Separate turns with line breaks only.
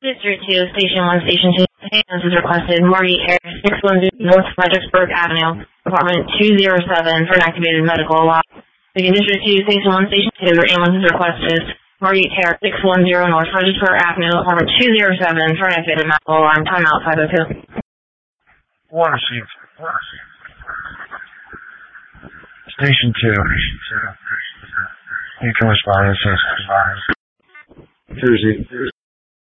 District 2, Station 1, Station 2. Hands is requested. Marty Air, 610 North Fredericksburg Avenue, Apartment 207 for an activated medical alarm. Beacon District 2, Station 1, Station 2. Your ambulance is requested. Marty Air, 610 North Fredericksburg Avenue, Apartment 207 for an activated medical alarm. Timeout 502.
One received. Station 2. You can respond. It says. Jersey.